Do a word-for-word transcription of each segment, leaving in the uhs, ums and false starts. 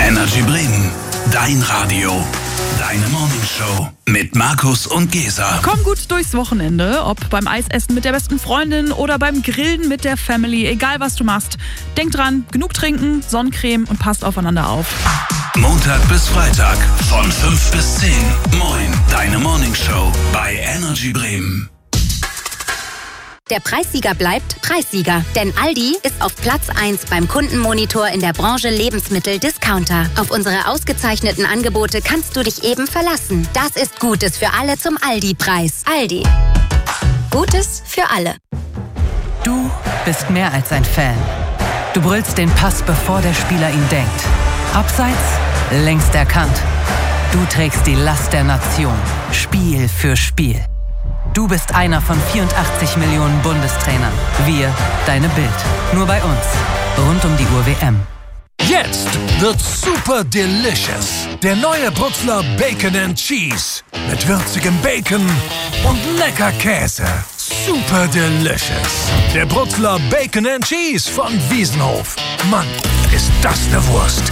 Energy Bremen, dein Radio, deine Morningshow mit Markus und Gesa. Komm gut durchs Wochenende, ob beim Eisessen mit der besten Freundin oder beim Grillen mit der Family, egal was du machst. Denk dran, genug trinken, Sonnencreme und passt aufeinander auf. Montag bis Freitag von fünf bis zehn. Moin, deine Morningshow bei Energy Bremen. Der Preissieger bleibt Preissieger, denn Aldi ist auf Platz eins beim Kundenmonitor in der Branche Lebensmittel-Discounter. Auf unsere ausgezeichneten Angebote kannst du dich eben verlassen. Das ist Gutes für alle zum Aldi-Preis. Aldi. Gutes für alle. Du bist mehr als ein Fan. Du brüllst den Pass, bevor der Spieler ihn denkt. Abseits, längst erkannt. Du trägst die Last der Nation, Spiel für Spiel. Du bist einer von vierundachtzig Millionen Bundestrainern. Wir, deine Bild. Nur bei uns. Rund um die Uhr W M. Jetzt wird super delicious. Der neue Brutzler Bacon and Cheese. Mit würzigem Bacon und lecker Käse. Super delicious. Der Brutzler Bacon and Cheese von Wiesenhof. Mann, ist das eine Wurst.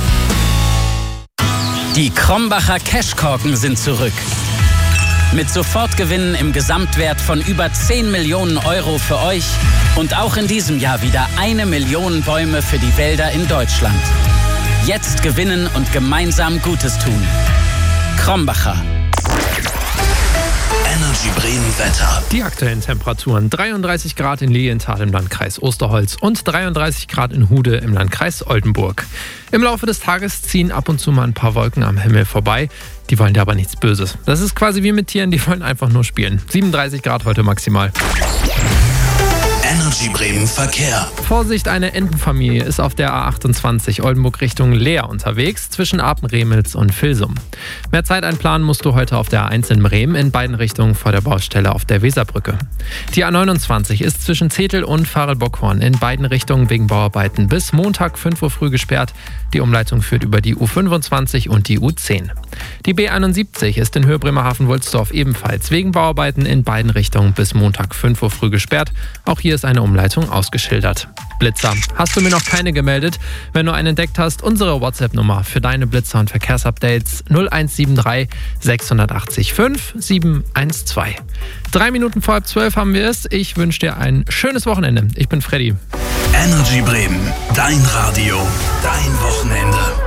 Die Krombacher Cashkorken sind zurück. Mit Sofortgewinnen im Gesamtwert von über zehn Millionen Euro für euch und auch in diesem Jahr wieder eine Million Bäume für die Wälder in Deutschland. Jetzt gewinnen und gemeinsam Gutes tun. Krombacher. Energy Bremen Wetter. Die aktuellen Temperaturen: dreiunddreißig Grad in Lilienthal im Landkreis Osterholz und dreiunddreißig Grad in Hude im Landkreis Oldenburg. Im Laufe des Tages ziehen ab und zu mal ein paar Wolken am Himmel vorbei. Die wollen dir aber nichts Böses. Das ist quasi wie mit Tieren, die wollen einfach nur spielen. siebenunddreißig Grad heute maximal. Energy Bremen Verkehr. Vorsicht, eine Entenfamilie ist auf der A achtundzwanzig Oldenburg Richtung Leer unterwegs, zwischen Apen-Remels und Vilsum. Mehr Zeit einplanen musst du heute auf der A eins in Bremen, in beiden Richtungen vor der Baustelle auf der Weserbrücke. Die A neunundzwanzig ist zwischen Zetel und Farel-Bockhorn in beiden Richtungen wegen Bauarbeiten bis Montag fünf Uhr früh gesperrt. Die Umleitung führt über die U fünfundzwanzig und die U zehn. Die B einundsiebzig ist in Höhe Bremerhaven-Wulsdorf ebenfalls wegen Bauarbeiten in beiden Richtungen bis Montag fünf Uhr früh gesperrt. Auch hier ist eine Umleitung ausgeschildert. Blitzer. Hast du mir noch keine gemeldet? Wenn du einen entdeckt hast, unsere WhatsApp-Nummer für deine Blitzer- und Verkehrsupdates null eins sieben drei sechs acht fünf sieben eins zwei. Drei Minuten vor halb zwölf haben wir es. Ich wünsche dir ein schönes Wochenende. Ich bin Freddy. Energy Bremen, dein Radio, dein Wochenende.